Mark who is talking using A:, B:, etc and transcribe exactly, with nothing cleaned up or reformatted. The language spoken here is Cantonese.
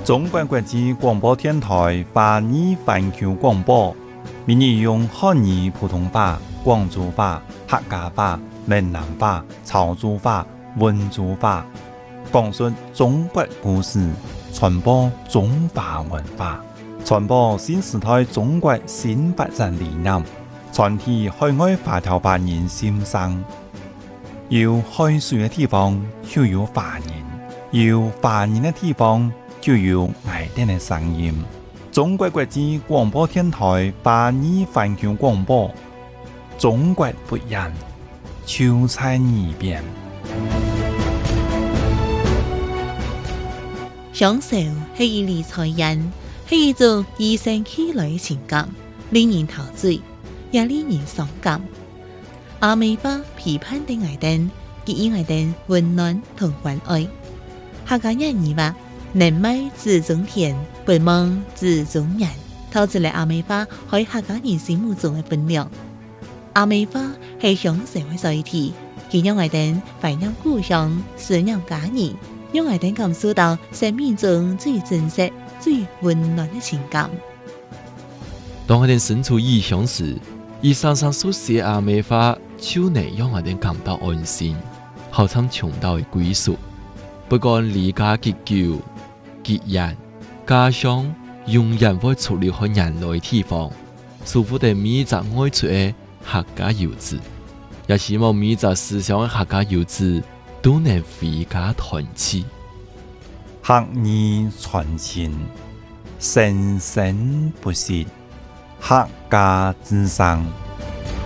A: 中国国际广播电台华语环球广播，每日用汉语普通话、广州话、客家话、闽南话、潮州话、温州话，讲述中国故事，传播中华文化，传播新时代中国新发展理念，传递海外华侨华人心声。有海水的地方就有华人，有华人的地方就有爱人的声音。中国国际广播电台华语环球广播，中国不一样，就在耳边。
B: 享受是一理财人，是一种与生俱来的情感，令人陶醉，也令人伤感。阿美花批判的爱人，给予爱人温暖同关爱。客家人語話：人美自中田，不忙自中人，透出嚟阿美花喺客家人心目中嘅分量。阿美花係享受嘅載體，佢讓愛人懷念故鄉，思念家人，讓愛人感受到生命中最真實、最溫暖嘅情感。
C: 當我哋身處異鄉時，以常常所寫阿美花，就能讓我哋感到安心，好像尋到嘅歸屬。不管離家結久、結人，家鄉永遠會出離開人類地方，祝福哋每一個愛出嘅客家遊子，也希望每一個思鄉嘅客家遊子都能回家團聚。
A: 客語傳情，生生不息，客家之聲。